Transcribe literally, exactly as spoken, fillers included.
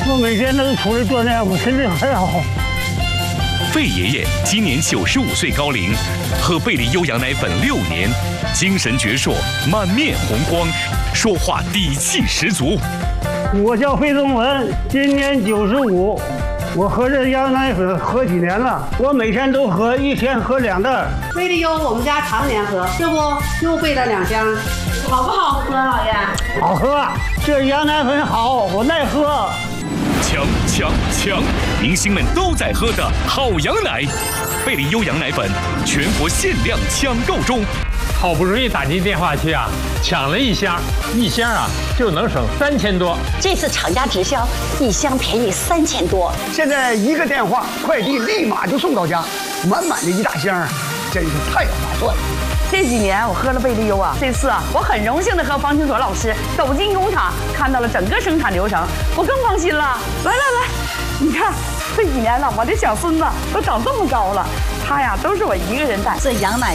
我每天能出来锻炼，我身体很好。 费爷爷今年九十五岁高龄，喝贝利优羊奶粉六年，精神矍铄，满面红光，说话底气十足。 我叫费宗文，今年九十五，我喝这羊奶粉喝几年了，我每天都喝，一天喝两袋。 贝利优我们家常年喝，这不又备了两箱，好不好喝，老爷？ 好喝，这羊奶粉好，我耐喝。 强强强！明星们都在喝的好羊奶，贝利优羊奶粉全国限量抢购中。 好不容易打进电话去啊，抢了一箱，一箱啊就能省三千多。 这次厂家直销，一箱便宜三千多。 现在一个电话，快递立马就送到家，满满的一大箱，真是太划算了。 这几年我喝了贝利优啊，这次啊，我很荣幸的和方清所老师走进工厂，看到了整个生产流程，我更放心了。来来来，你看这几年了，我的小孙子都长这么高了，他呀都是我一个人带。 这羊奶